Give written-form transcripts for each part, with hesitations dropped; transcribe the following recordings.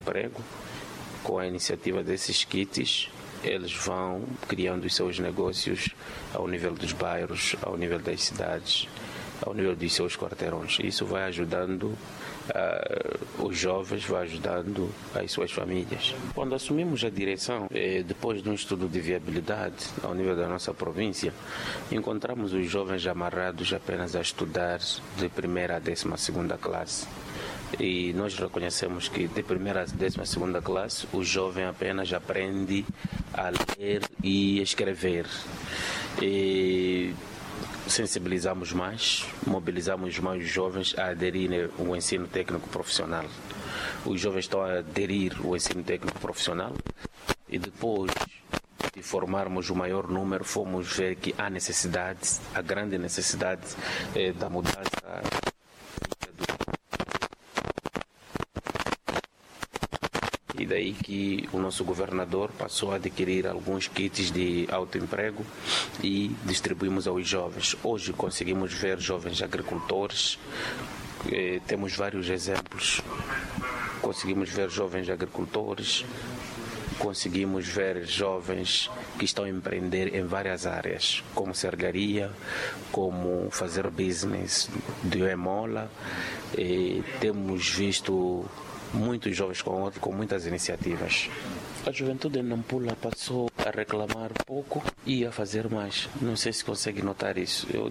emprego. Com a iniciativa desses kits, eles vão criando os seus negócios ao nível dos bairros, ao nível das cidades, ao nível dos seus quarteirões. Isso vai ajudando os jovens, vai ajudando as suas famílias. Quando assumimos a direção, depois de um estudo de viabilidade ao nível da nossa província, encontramos os jovens amarrados apenas a estudar de primeira a 12ª classe. E nós reconhecemos que de primeira a 12ª classe o jovem apenas aprende a ler e escrever. E sensibilizamos mais, mobilizamos mais os jovens a aderirem ao ensino técnico profissional. Os jovens estão a aderir ao ensino técnico profissional e depois de formarmos o maior número, fomos ver que há necessidade, a grande necessidade da mudança. E daí que o nosso governador passou a adquirir alguns kits de autoemprego e distribuímos aos jovens. Hoje conseguimos ver jovens agricultores, temos vários exemplos. Conseguimos ver jovens agricultores, conseguimos ver jovens que estão a empreender em várias áreas, como sergaria, como fazer business de emola. Temos visto muitos jovens com muitas iniciativas. A juventude em Nampula passou a reclamar pouco e a fazer mais. Não sei se consegue notar isso. Eu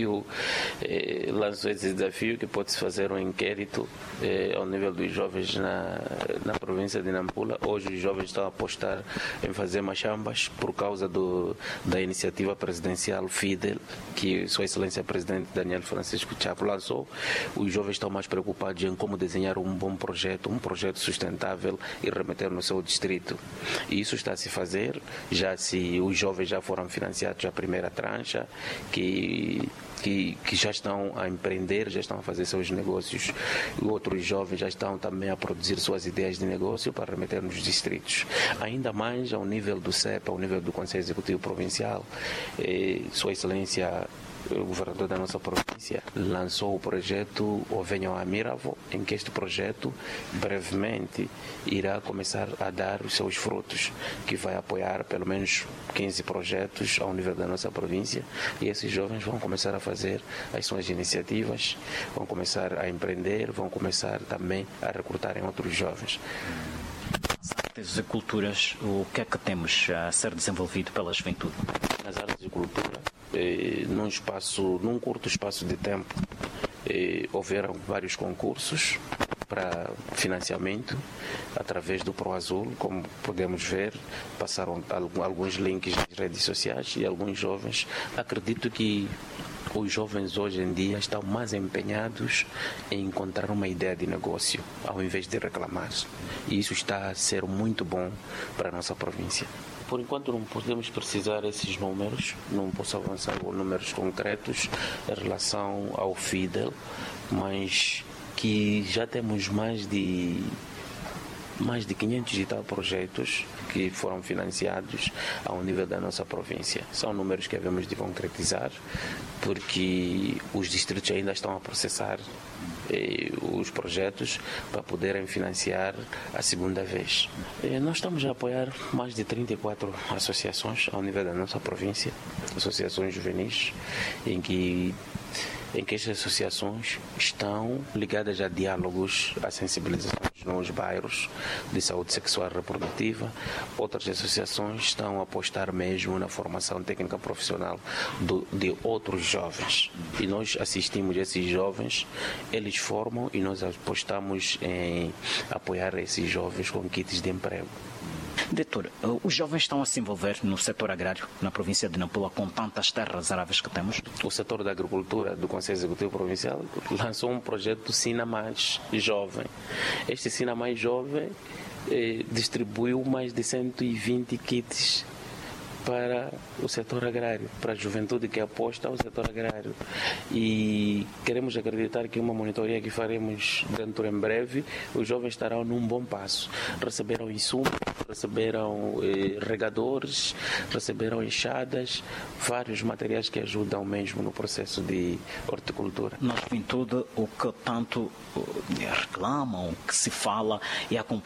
lanço esse desafio que pode-se fazer um inquérito ao nível dos jovens na província de Nampula. Hoje os jovens estão a apostar em fazer machambas por causa da iniciativa presidencial FIDEL, que Sua Excelência Presidente Daniel Francisco Chapo lançou. Os jovens estão mais preocupados em como desenhar um bom projeto, um projeto sustentável e remeter no seu distrito. E isso está a se fazer, os jovens já foram financiados a primeira trancha, que já estão a empreender, já estão a fazer seus negócios. Outros jovens já estão também a produzir suas ideias de negócio para remeter nos distritos. Ainda mais ao nível do CEP, ao nível do Conselho Executivo Provincial, Sua Excelência o governador da nossa província lançou o projeto O Venham a Miravo, em que este projeto brevemente irá começar a dar os seus frutos, que vai apoiar pelo menos 15 projetos ao nível da nossa província, e esses jovens vão começar a fazer as suas iniciativas, vão começar a empreender, vão começar também a recrutar em outros jovens. Artes e culturas, o que é que temos a ser desenvolvido pela juventude? Nas artes e cultura, num curto espaço de tempo, houveram vários concursos para financiamento através do ProAzul. Como podemos ver, passaram alguns links nas redes sociais e alguns jovens. Acredito que os jovens hoje em dia estão mais empenhados em encontrar uma ideia de negócio ao invés de reclamar, e isso está a ser muito bom para a nossa província. Por enquanto não podemos precisar esses números, não posso avançar com números concretos em relação ao FIDEL, mas que já temos mais de 500 e tal projetos que foram financiados ao nível da nossa província. São números que devemos de concretizar, porque os distritos ainda estão a processar os projetos para poderem financiar a segunda vez. Nós estamos a apoiar mais de 34 associações ao nível da nossa província, associações juvenis, em que estas associações estão ligadas a diálogos, a sensibilização nos bairros de saúde sexual e reprodutiva. Outras associações estão a apostar mesmo na formação técnica profissional de outros jovens. E nós assistimos esses jovens, eles formam e nós apostamos em apoiar esses jovens com kits de emprego. Diretor, os jovens estão a se envolver no setor agrário na província de Nampula com tantas terras aráveis que temos? O setor da agricultura do Conselho Executivo Provincial lançou um projeto Sina Mais Jovem. Este Sina Mais Jovem distribuiu mais de 120 kits para o setor agrário, para a juventude que aposta ao setor agrário. E queremos acreditar que uma monitoria que faremos dentro em breve, os jovens estarão num bom passo. Receberam insumos, receberam regadores, receberam enxadas, vários materiais que ajudam mesmo no processo de horticultura. Na juventude, o que tanto reclamam, o que se fala, é a componente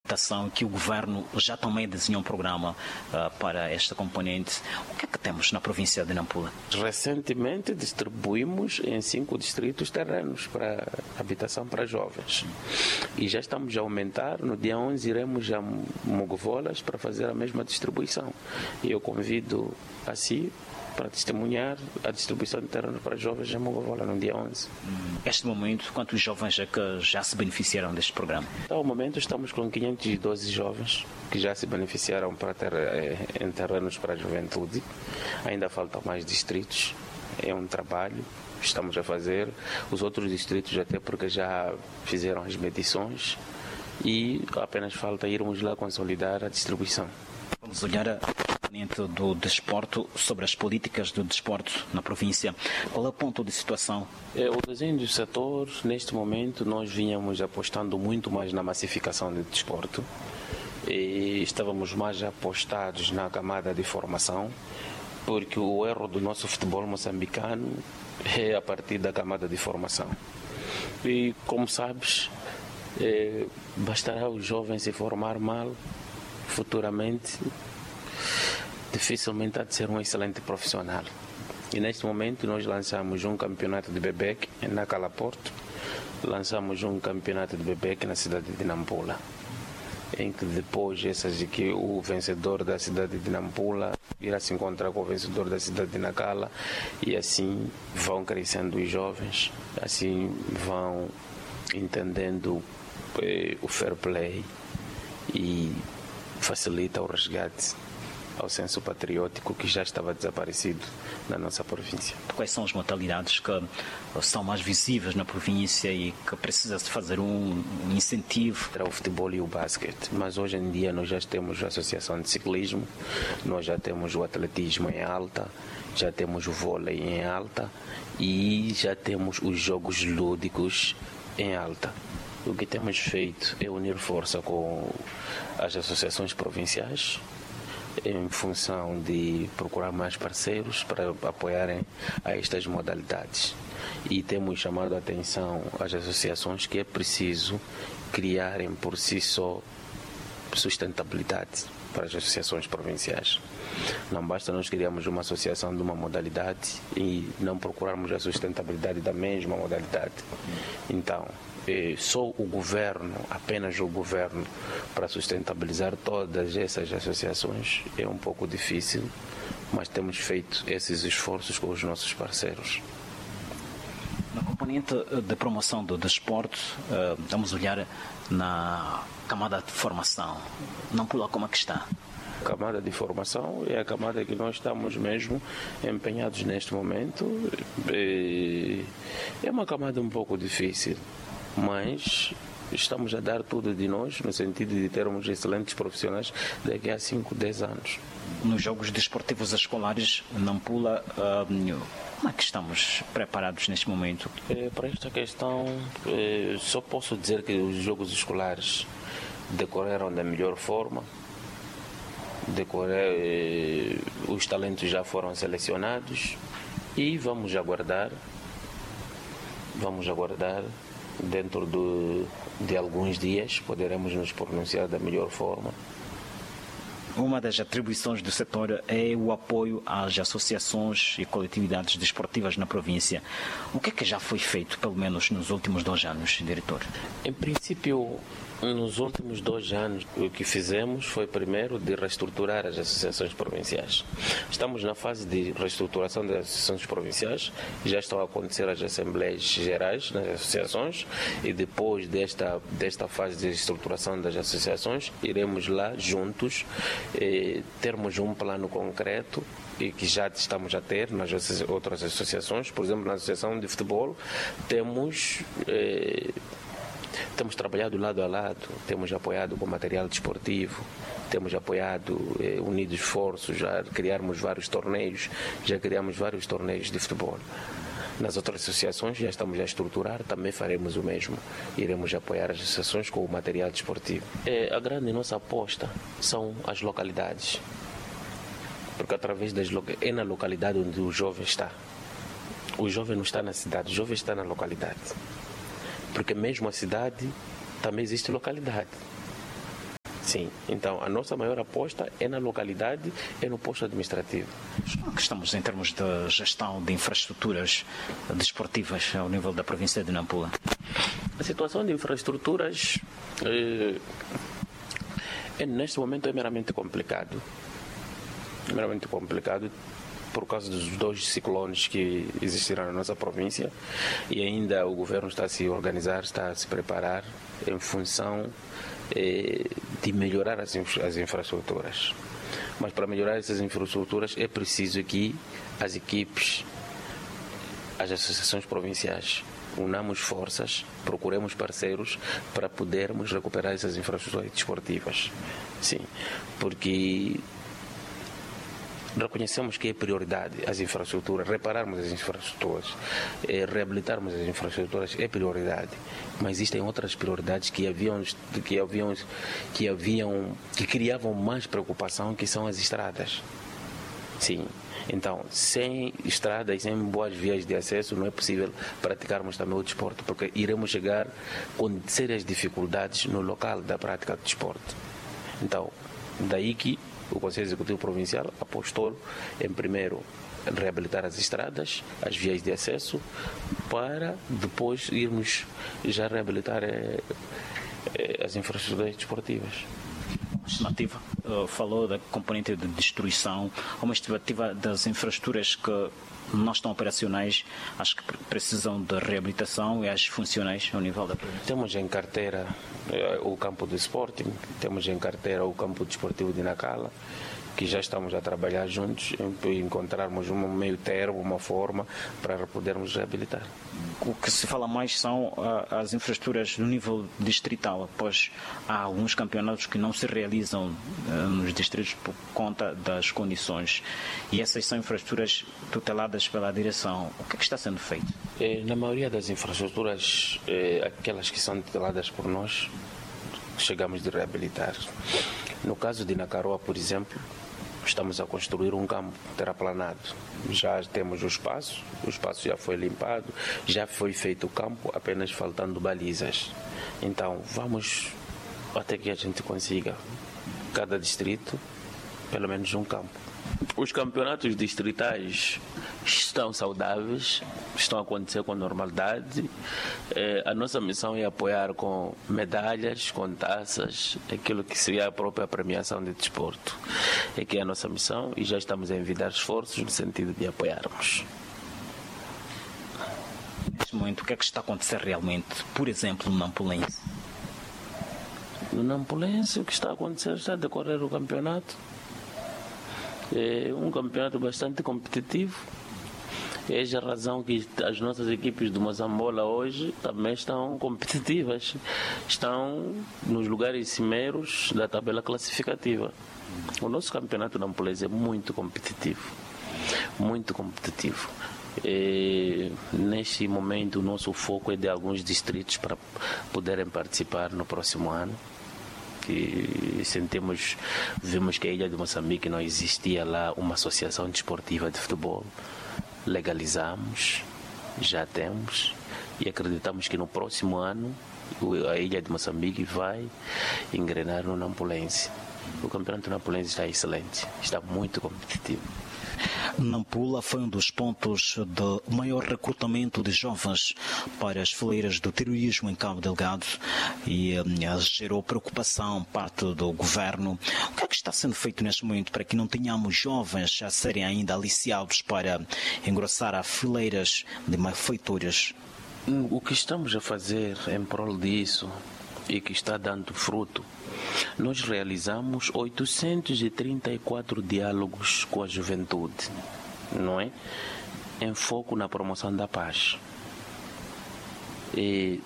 que o governo já também desenhou um programa para esta componente. O que é que temos na província de Nampula? Recentemente distribuímos em 5 distritos terrenos para habitação para jovens. E já estamos a aumentar. No dia 11 iremos a Mogovolas para fazer a mesma distribuição. E eu convido assim para testemunhar a distribuição de terrenos para jovens em Mogovola no dia 11. Neste momento, quantos jovens é que já se beneficiaram deste programa? Ao momento estamos com 512 jovens que já se beneficiaram em terrenos para a juventude. Ainda faltam mais distritos. É um trabalho que estamos a fazer. Os outros distritos até porque já fizeram as medições e apenas falta irmos lá consolidar a distribuição. Vamos olhar a do desporto, sobre as políticas do desporto na província. Qual é o ponto de situação? O desenho do setor, neste momento, nós vínhamos apostando muito mais na massificação do desporto e estávamos mais apostados na camada de formação, porque o erro do nosso futebol moçambicano é a partir da camada de formação. E, como sabes, bastará os jovens se formar mal, futuramente dificilmente há de ser um excelente profissional. E neste momento nós lançamos um campeonato de Bebec na Calaporto, lançamos um campeonato de Bebec na cidade de Nampula, em que depois o vencedor da cidade de Nampula irá se encontrar com o vencedor da cidade de Nacala, e assim vão crescendo os jovens, assim vão entendendo o fair play e facilita o resgate ao senso patriótico que já estava desaparecido na nossa província. Quais são as modalidades que são mais visíveis na província e que precisa-se fazer um incentivo? Era o futebol e o basquete, mas hoje em dia nós já temos a associação de ciclismo, nós já temos o atletismo em alta, já temos o vôlei em alta e já temos os jogos lúdicos em alta. O que temos feito é unir força com as associações provinciais, em função de procurar mais parceiros para apoiarem a estas modalidades. E temos chamado a atenção às associações que é preciso criarem por si só sustentabilidade para as associações provinciais. Não basta nós criarmos uma associação de uma modalidade e não procurarmos a sustentabilidade da mesma modalidade. Então, só o governo, apenas o governo, para sustentabilizar todas essas associações é um pouco difícil, mas temos feito esses esforços com os nossos parceiros. Na componente de promoção do desporto, vamos olhar na camada de formação. Nampula, como é que está? A camada de formação é a camada que nós estamos mesmo empenhados neste momento. É uma camada um pouco difícil, mas estamos a dar tudo de nós no sentido de termos excelentes profissionais daqui a 5, 10 anos. Nos jogos desportivos escolares, Nampula, como é que estamos preparados neste momento? Para esta questão, só posso dizer que os jogos escolares decorreram da melhor forma. Os talentos já foram selecionados e vamos aguardar dentro de alguns dias poderemos nos pronunciar da melhor forma. Uma das atribuições do setor é o apoio às associações e coletividades desportivas na província. O que é que já foi feito, pelo menos nos últimos 2 anos, diretor? Em princípio, nos últimos 2 anos, o que fizemos foi primeiro de reestruturar as associações provinciais. Estamos na fase de reestruturação das associações provinciais, já estão a acontecer as assembleias gerais nas associações e depois desta fase de reestruturação das associações, iremos lá juntos termos um plano concreto e que já estamos a ter nas outras associações. Por exemplo, na associação de futebol temos trabalhado lado a lado, temos apoiado com material desportivo, temos apoiado, unido esforços, já criamos vários torneios, já criamos vários torneios de futebol. Nas outras associações já estamos a estruturar, também faremos o mesmo. Iremos apoiar as associações com o material desportivo. A grande nossa aposta são as localidades, porque através é na localidade onde o jovem está. O jovem não está na cidade, o jovem está na localidade. Porque mesmo a cidade também existe localidade. Sim, então a nossa maior aposta é na localidade, é no posto administrativo. Que estamos em termos de gestão de infraestruturas desportivas ao nível da província de Nampula? A situação de infraestruturas neste momento é meramente complicado. Por causa dos 2 ciclones que existiram na nossa província, e ainda o governo está a se organizar, está a se preparar em função de melhorar as infraestruturas. Mas para melhorar essas infraestruturas é preciso que as equipes, as associações provinciais, unamos forças, procuremos parceiros para podermos recuperar essas infraestruturas desportivas. Sim, porque reconhecemos que é prioridade as infraestruturas, repararmos as infraestruturas, reabilitarmos as infraestruturas é prioridade, mas existem outras prioridades que criavam mais preocupação, que são as estradas. Sim. Então, sem estradas, sem boas vias de acesso, não é possível praticarmos também o desporto, porque iremos chegar com sérias dificuldades no local da prática do desporto. Então, daí que o Conselho Executivo Provincial apostou em, primeiro, reabilitar as estradas, as vias de acesso, para depois irmos já reabilitar as infraestruturas desportivas. A estimativa falou da componente de destruição, uma estimativa das infraestruturas que não estão operacionais, acho que precisam de reabilitação, e as funcionais ao nível da província. Temos em carteira o campo do Sporting, temos em carteira o campo desportivo de Nacala, que já estamos a trabalhar juntos em encontrarmos um meio termo, uma forma para podermos reabilitar. O que se fala mais são as infraestruturas no nível distrital, pois há alguns campeonatos que não se realizam nos distritos por conta das condições, e essas são infraestruturas tuteladas pela direção. O que é que está sendo feito? Na maioria das infraestruturas, aquelas que são tuteladas por nós, chegamos de reabilitar. No caso de Nacaroa, por exemplo, estamos a construir um campo terraplanado. Já temos o espaço já foi limpado, já foi feito o campo, apenas faltando balizas. Então, vamos até que a gente consiga, cada distrito, pelo menos um campo. Os campeonatos distritais estão saudáveis, estão a acontecer com normalidade. A nossa missão é apoiar com medalhas, com taças, aquilo que seria a própria premiação de desporto. É que é a nossa missão, e já estamos a envidar esforços no sentido de apoiarmos. Neste momento, o que é que está a acontecer realmente, por exemplo, no Nampulense? No Nampulense, o que está a acontecer, está a decorrer o campeonato. É um campeonato bastante competitivo. É a razão que as nossas equipes do Moçambola hoje também estão competitivas. Estão nos lugares cimeiros da tabela classificativa. O nosso campeonato nampulense é muito competitivo. Muito competitivo. Neste momento, o nosso foco é de alguns distritos para poderem participar no próximo ano. E vimos que a ilha de Moçambique não existia lá uma associação desportiva de futebol. Legalizamos, já temos, e acreditamos que no próximo ano a ilha de Moçambique vai engrenar no Nampulense. O campeonato nampulense está excelente, está muito competitivo. Nampula foi um dos pontos de maior recrutamento de jovens para as fileiras do terrorismo em Cabo Delgado, e gerou preocupação parte do governo. O que é que está sendo feito neste momento para que não tenhamos jovens a serem ainda aliciados para engrossar as fileiras de malfeitores? O que estamos a fazer em prol disso e que está dando fruto, nós realizamos 834 diálogos com a juventude, não é? Em foco na promoção da paz. E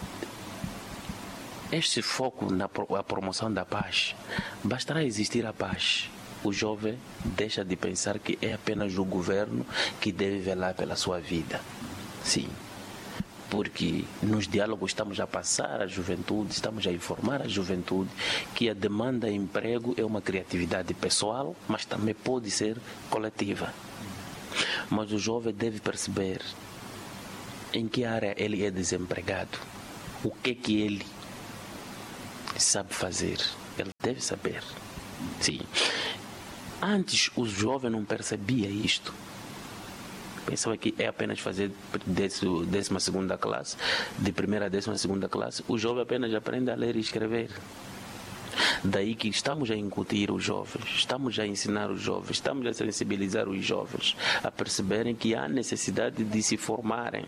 este foco na promoção da paz, bastará existir a paz, o jovem deixa de pensar que é apenas o governo que deve velar pela sua vida. Sim. Porque nos diálogos estamos a passar à juventude, estamos a informar a juventude que a demanda de emprego é uma criatividade pessoal, mas também pode ser coletiva. Mas o jovem deve perceber em que área ele é desempregado, o que ele sabe fazer, Ele deve saber. Sim. Antes, o jovem não percebia isto. Pensava que é apenas fazer 12ª classe, de primeira a 12ª classe, o jovem apenas aprende a ler e escrever. Daí que estamos a incutir os jovens, estamos a ensinar os jovens, estamos a sensibilizar os jovens a perceberem que há necessidade de se formarem,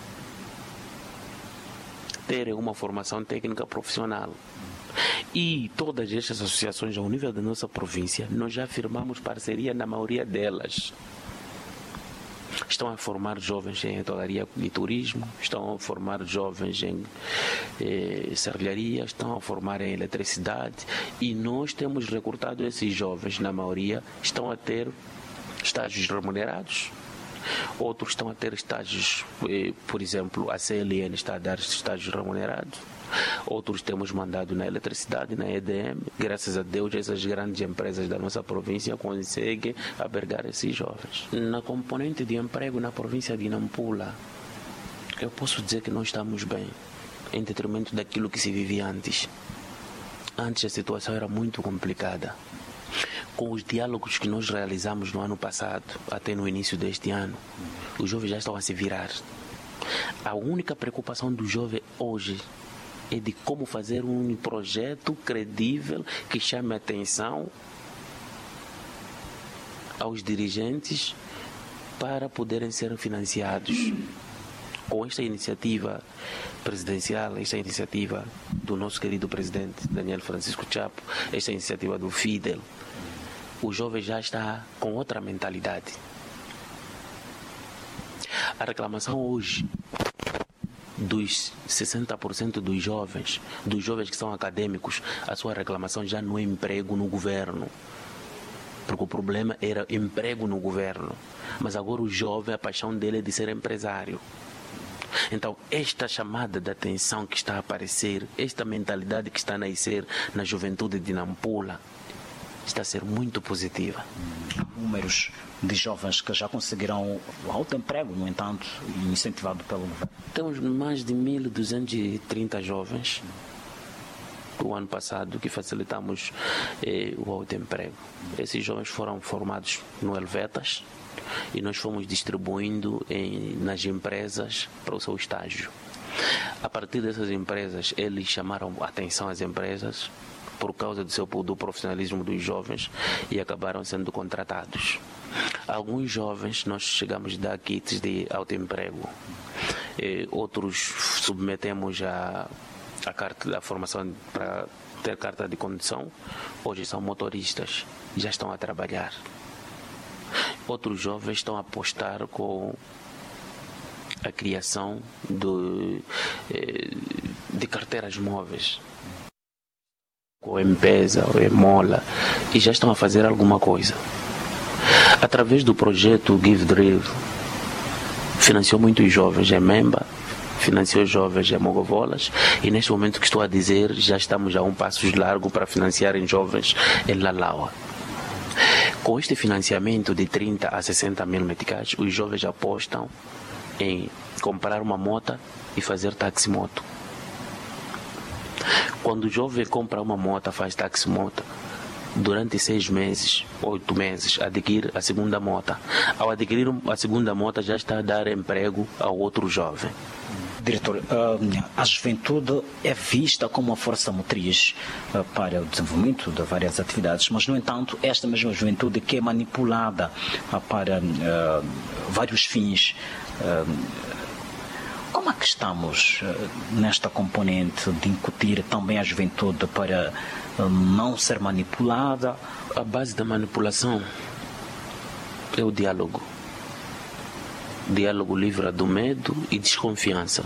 terem uma formação técnica profissional. E todas estas associações ao nível da nossa província, nós já firmamos parceria na maioria delas. Estão a formar jovens em hotelaria e turismo, estão a formar jovens em serralharia, estão a formar em eletricidade, e nós temos recrutado esses jovens, na maioria, estão a ter estágios remunerados. Outros estão a ter estágios, por exemplo, a CLN está a dar estágios remunerados. Outros temos mandado na eletricidade, na EDM. Graças a Deus, essas grandes empresas da nossa província conseguem albergar esses jovens. Na componente de emprego na província de Nampula, eu posso dizer que nós estamos bem, em detrimento daquilo que se vivia antes. Antes a situação era muito complicada. Com os diálogos que nós realizamos no ano passado, até no início deste ano, os jovens já estão a se virar. A única preocupação do jovem hoje é de como fazer um projeto credível que chame a atenção aos dirigentes para poderem ser financiados. Com esta iniciativa presidencial, esta iniciativa do nosso querido presidente Daniel Francisco Chapo, esta iniciativa do FIDEL, o jovem já está com outra mentalidade. A reclamação hoje dos 60% dos jovens que são acadêmicos, a sua reclamação já não é emprego no governo, porque o problema era emprego no governo, mas agora o jovem, a paixão dele é de ser empresário. Então, esta chamada de atenção que está a aparecer, esta mentalidade que está a nascer na juventude de Nampula, está a ser muito positiva. Números de jovens que já conseguirão o autoemprego, no entanto, incentivado pelo governo? Temos mais de 1.230 jovens do ano passado que facilitamos o autoemprego. Esses jovens foram formados no Helvetas e nós fomos distribuindo nas empresas para o seu estágio. A partir dessas empresas, eles chamaram a atenção às empresas por causa do profissionalismo dos jovens e acabaram sendo contratados. Alguns jovens nós chegamos a dar kits de autoemprego, outros submetemos a formação para ter carta de condução, hoje são motoristas, já estão a trabalhar. Outros jovens estão a apostar com a criação de carteiras móveis, com M-Pesa ou Emola, e já estão a fazer alguma coisa. Através do projeto Give Drill, financiou muitos jovens em Memba, financiou jovens em Mogovolas, e neste momento que estou a dizer, já estamos a um passo largo para financiar em jovens em Lalaua. Com este financiamento de 30 a 60 mil meticais, os jovens apostam em comprar uma moto e fazer táxi-moto. Quando o jovem compra uma moto, faz táxi-moto, durante 6 meses, 8 meses, adquire a segunda moto. Ao adquirir a segunda moto, já está a dar emprego ao outro jovem. Diretor, a juventude é vista como uma força motriz para o desenvolvimento de várias atividades, mas, no entanto, esta mesma juventude que é manipulada para vários fins. Como é que estamos nesta componente de incutir também a juventude para não ser manipulada? A base da manipulação é o diálogo. Diálogo livre do medo e desconfiança.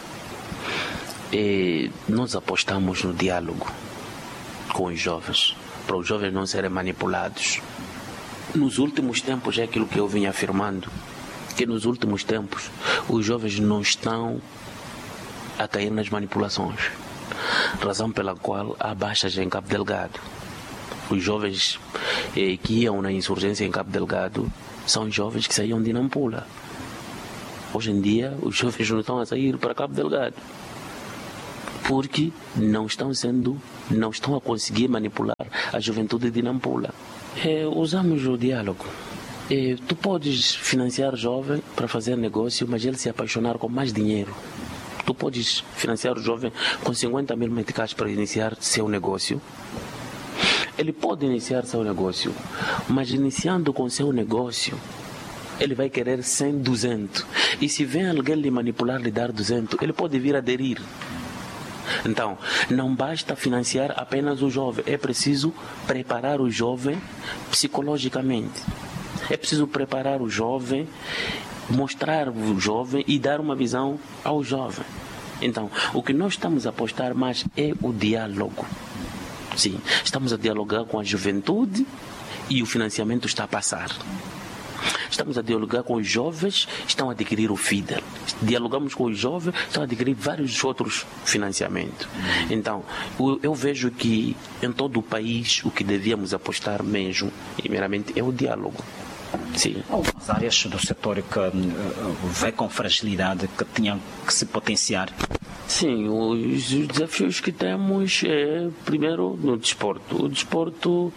E nós apostamos no diálogo com os jovens, para os jovens não serem manipulados. Nos últimos tempos, é aquilo que eu vinha afirmando, que nos últimos tempos os jovens não estão a cair nas manipulações, razão pela qual há baixas em Cabo Delgado. Os jovens que iam na insurgência em Cabo Delgado são jovens que saíam de Nampula. Hoje em dia os jovens não estão a sair para Cabo Delgado. porque não estão a conseguir manipular a juventude de Nampula. Usamos o diálogo. Tu podes financiar jovem para fazer negócio, mas ele se apaixonar com mais dinheiro. Tu podes financiar o jovem com 50 mil meticais para iniciar seu negócio. Ele pode iniciar seu negócio, mas iniciando com seu negócio, ele vai querer 100, 200. E se vem alguém lhe manipular, lhe dar 200, ele pode vir aderir. Então, não basta financiar apenas o jovem, é preciso preparar o jovem psicologicamente. É preciso preparar o jovem, mostrar o jovem e dar uma visão ao jovem. Então, o que nós estamos a apostar mais é o diálogo. Sim, estamos a dialogar com a juventude e o financiamento está a passar. Estamos a dialogar com os jovens, estão a adquirir o FIDEL. Dialogamos com os jovens, estão a adquirir vários outros financiamentos. Então, eu vejo que em todo o país o que devíamos apostar mesmo, primeiramente, é o diálogo. Sim. Algumas áreas do setor que vê com fragilidade, que tinham que se potenciar. Sim, os desafios que temos é, primeiro, no desporto. O desporto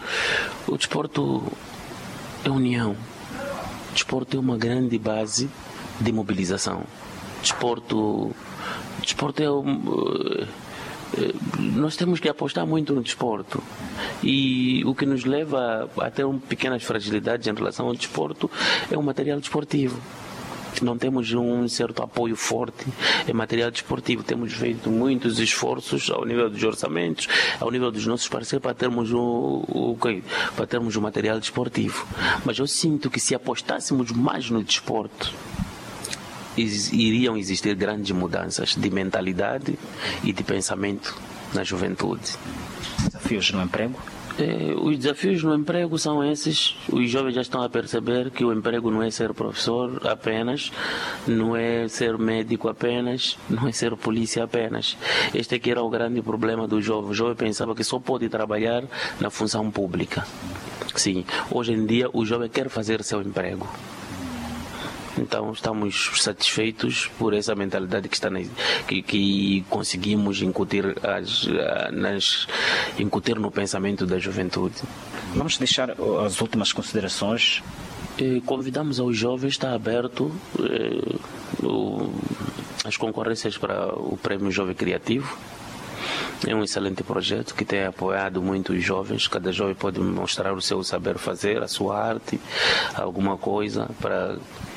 é união. O desporto é uma grande base de mobilização. Desporto é nós temos que apostar muito no desporto, e o que nos leva a ter pequenas fragilidades em relação ao desporto é o material desportivo. Não temos um certo apoio forte em material desportivo. Temos feito muitos esforços ao nível dos orçamentos, ao nível dos nossos parceiros, para termos o material desportivo. Mas eu sinto que se apostássemos mais no desporto, iriam existir grandes mudanças de mentalidade e de pensamento na juventude. Desafios no emprego? Os desafios no emprego são esses. Os jovens já estão a perceber que o emprego não é ser professor apenas, não é ser médico apenas, não é ser polícia apenas. Este aqui era o grande problema do jovem. O jovem pensava que só pode trabalhar na função pública. Sim, hoje em dia o jovem quer fazer seu emprego. Então estamos satisfeitos por essa mentalidade que conseguimos incutir no pensamento da juventude. Vamos deixar as últimas considerações. Convidamos aos jovens, está aberto as concorrências para o Prêmio Jovem Criativo. É um excelente projeto que tem apoiado muitos jovens. Cada jovem pode mostrar o seu saber fazer, a sua arte, alguma coisa para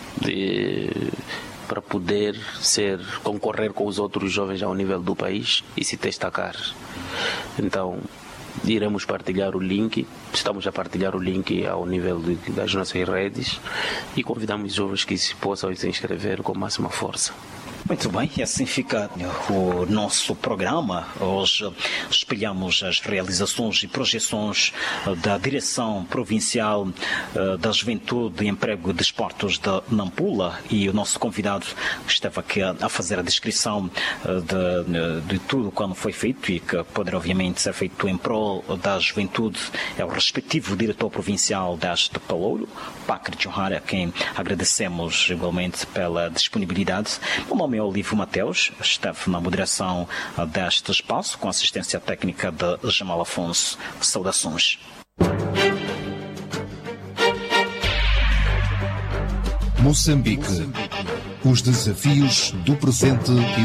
poder concorrer com os outros jovens ao nível do país e se destacar. Então, iremos partilhar o link, estamos a partilhar o link ao nível das nossas redes e convidamos os jovens que possam se inscrever com máxima força. Muito bem, e assim fica o nosso programa. Hoje espelhamos as realizações e projeções da Direção Provincial da Juventude e Emprego e Desportos de Nampula, e o nosso convidado esteve aqui a fazer a descrição de tudo quando foi feito e que poderá obviamente ser feito em prol da juventude. É o respectivo diretor provincial deste Pelouro, Pacre Johara, a quem agradecemos igualmente pela disponibilidade. O nome é Olívio Mateus, esteve na moderação deste espaço, com assistência técnica de Jamal Afonso. Saudações. Moçambique. Os desafios do presente e